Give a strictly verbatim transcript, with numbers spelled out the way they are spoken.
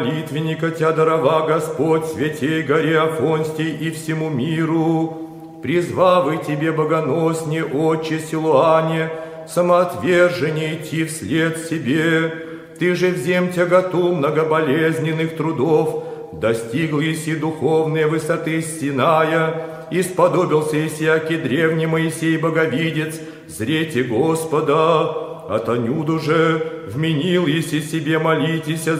Молитвенника тя дарова Господь, святей горе Афонстий и всему миру, призвавы тебе богоносне, Отче Силуане, самоотвержение идти вслед себе. Ты же взем тяготу многоболезненных трудов, достигл еси духовные высоты Синая, и сподобился есяки древний Моисей Боговидец, зрете Господа, а Танюду же вменил еси себе молитеся